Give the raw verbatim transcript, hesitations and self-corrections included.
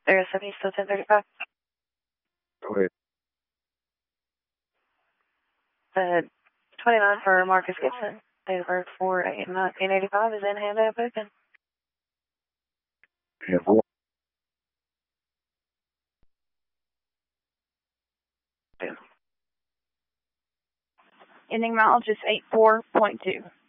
There's seventy still ten thirty-five. Go ahead. Uh, twenty-nine for Marcus Gibson. Date of birth for nineteen eighty-five is in hand up open. And one. Ending mileage is eight four point two.